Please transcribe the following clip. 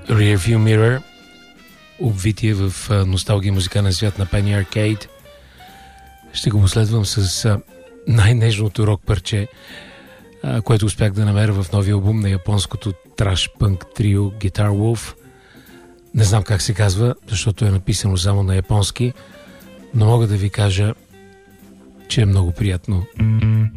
Rearview Mirror, обвитие в носталгия музикален свят на Penny Arcade. Ще го последвам с най-нежното рок парче, което успях да намеря в новия албум на японското траш-пънк трио Guitar Wolf. Не знам как се казва, защото е написано само на японски, но мога да ви кажа, че е много приятно